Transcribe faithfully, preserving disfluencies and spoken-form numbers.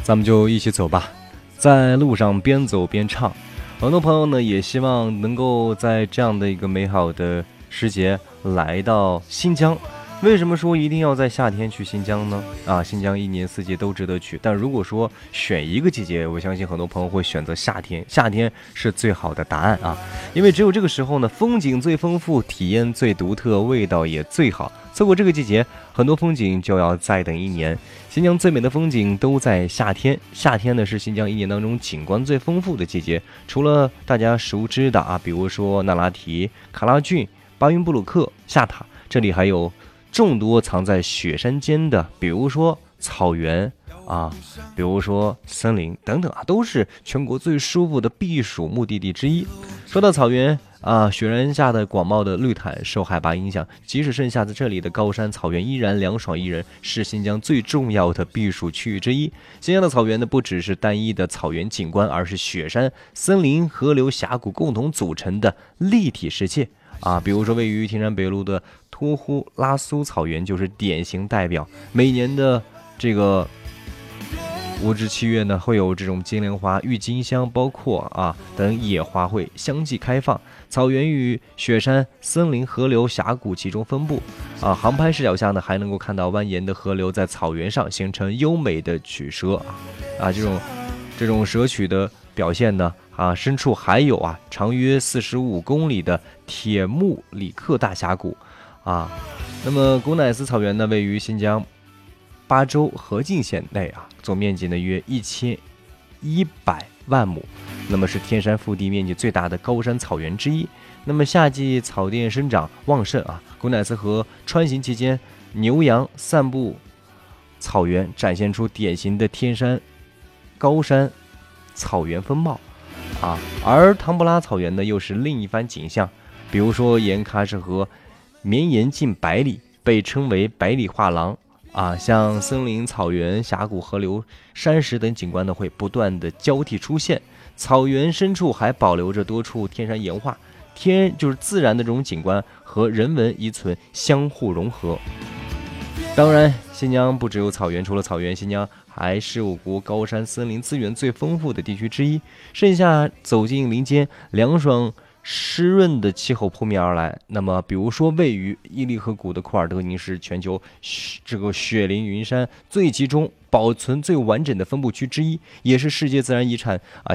咱们就一起走吧，在路上边走边唱。很多朋友呢也希望能够在这样的一个美好的时节来到新疆。为什么说一定要在夏天去新疆呢？啊，新疆一年四季都值得去，但如果说选一个季节，我相信很多朋友会选择夏天。夏天是最好的答案啊，因为只有这个时候呢，风景最丰富，体验最独特，味道也最好。错过这个季节，很多风景就要再等一年。新疆最美的风景都在夏天，夏天呢是新疆一年当中景观最丰富的季节。除了大家熟知的啊，比如说那拉提、卡拉峻、巴云布鲁克、夏塔，这里还有众多藏在雪山间的，比如说草原啊，比如说森林等等啊，都是全国最舒服的避暑目的地之一。说到草原啊，雪山下的广袤的绿毯受海拔影响，即使剩下在这里的高山草原依然凉爽宜人，是新疆最重要的避暑区域之一。新疆的草原呢，不只是单一的草原景观，而是雪山、森林、河流、峡谷共同组成的立体世界。啊，比如说位于天山北路的托呼拉苏草原就是典型代表。每年的这个五至七月呢，会有这种金莲花、郁金香，包括啊等野花卉相继开放。草原与雪山、森林、河流、峡谷集中分布。啊，航拍视角下呢，还能够看到蜿蜒的河流在草原上形成优美的曲折。啊，这种这种蛇曲的表现呢。啊，深处还有啊，长约四十五公里的铁木里克大峡谷，啊，那么古乃斯草原呢，位于新疆巴州和静县内啊，总面积呢约一千一百万亩，那么是天山腹地面积最大的高山草原之一。那么夏季草甸生长旺盛啊，古乃斯河穿行期间，牛羊散步草原，展现出典型的天山高山草原风貌。啊，而唐布拉草原呢，又是另一番景象。比如说，沿喀什河绵延近百里，被称为百里画廊。啊，像森林、草原、峡谷、河流、山石等景观呢，会不断的交替出现。草原深处还保留着多处天山岩画，天就是自然的这种景观和人文遗存相互融合。当然，新疆不只有草原，除了草原，新疆还是我国高山森林资源最丰富的地区之一。盛夏走进林间，凉爽湿润的气候扑面而来。那么，比如说位于伊犁河谷的库尔德尼是全球这个雪林云山最集中、保存最完整的分布区之一，也是世界自然遗产啊